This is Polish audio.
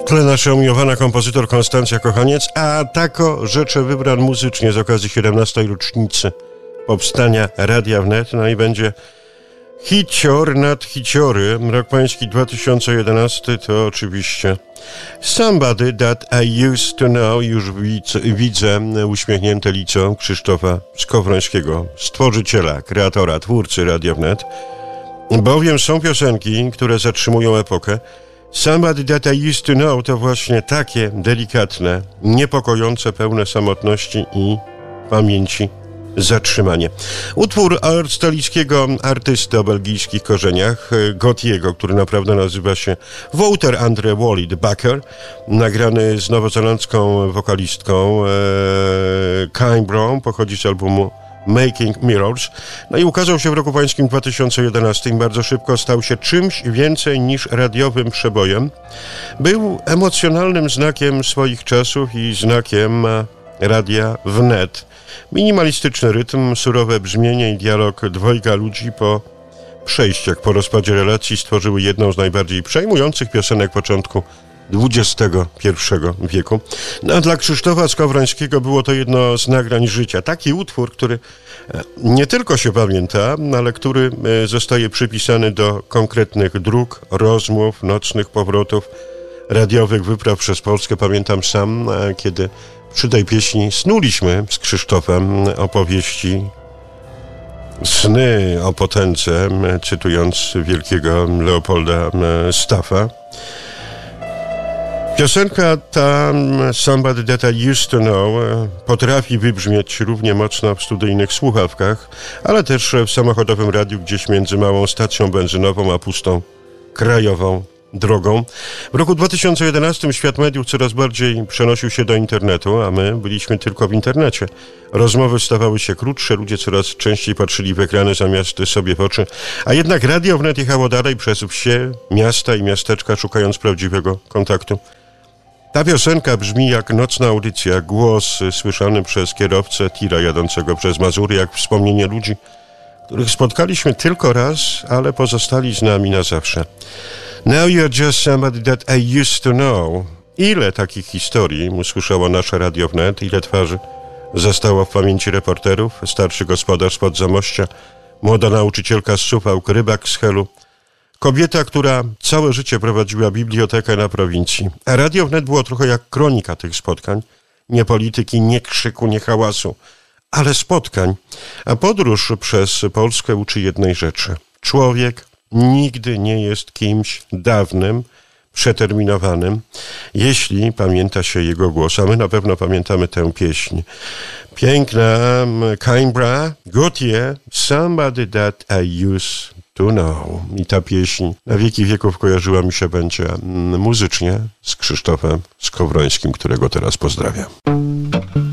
tle nasza umiłowana kompozytor Konstancja Kochaniec, a tako rzeczy wybran muzycznie z okazji 17. rocznicy powstania Radia Wnet. No i będzie hicior nad hiciory. Rok pański 2011 to oczywiście Somebody That I Used To Know. Już widzę uśmiechnięte lico Krzysztofa Skowrońskiego, stworzyciela, kreatora, twórcy Radia Wnet. Bowiem są piosenki, które zatrzymują epokę. Somebody That I Used To Know to właśnie takie delikatne, niepokojące, pełne samotności i pamięci zatrzymanie. Utwór australijskiego artysty o belgijskich korzeniach, Gautiego, który naprawdę nazywa się Wouter Andre Walid Baker, nagrany z nowozelandzką wokalistką Kym Brown, pochodzi z albumu Making Mirrors. No i ukazał się w roku pańskim 2011. Bardzo szybko stał się czymś więcej niż radiowym przebojem. Był emocjonalnym znakiem swoich czasów i znakiem Radia Wnet. Minimalistyczny rytm, surowe brzmienie i dialog dwojga ludzi po przejściach, po rozpadzie relacji stworzyły jedną z najbardziej przejmujących piosenek początku XXI wieku. No, a dla Krzysztofa Skowrońskiego było to jedno z nagrań życia. Taki utwór, który nie tylko się pamięta, ale który zostaje przypisany do konkretnych dróg, rozmów, nocnych powrotów, radiowych wypraw przez Polskę. Pamiętam sam, kiedy przy tej pieśni snuliśmy z Krzysztofem opowieści, sny o potędze, cytując wielkiego Leopolda Staffa. Piosenka ta Somebody That I Used To Know potrafi wybrzmieć równie mocno w studyjnych słuchawkach, ale też w samochodowym radiu gdzieś między małą stacją benzynową a pustą krajową drogą. W roku 2011 świat mediów coraz bardziej przenosił się do internetu, a my byliśmy tylko w internecie. Rozmowy stawały się krótsze, ludzie coraz częściej patrzyli w ekrany zamiast sobie w oczy, a jednak Radio Wnet jechało dalej przez wsie, miasta i miasteczka, szukając prawdziwego kontaktu. Ta piosenka brzmi jak nocna audycja, głos słyszany przez kierowcę tira jadącego przez Mazury, jak wspomnienie ludzi, których spotkaliśmy tylko raz, ale pozostali z nami na zawsze. Now you're just somebody that I used to know. Ile takich historii usłyszało nasze Radio Wnet, ile twarzy zostało w pamięci reporterów, starszy gospodarz spod Zamościa, młoda nauczycielka z Suwałk, rybak z Helu, kobieta, która całe życie prowadziła bibliotekę na prowincji. A Radio Wnet było trochę jak kronika tych spotkań. Nie polityki, nie krzyku, nie hałasu, ale spotkań. A podróż przez Polskę uczy jednej rzeczy. Człowiek nigdy nie jest kimś dawnym, przeterminowanym, jeśli pamięta się jego głos. A my na pewno pamiętamy tę pieśń. Piękna Kym Brown, Gautier, Somebody That I Used To Know. I ta pieśń na wieki wieków kojarzyła mi się będzie muzycznie z Krzysztofem Skowrońskim, którego teraz pozdrawiam.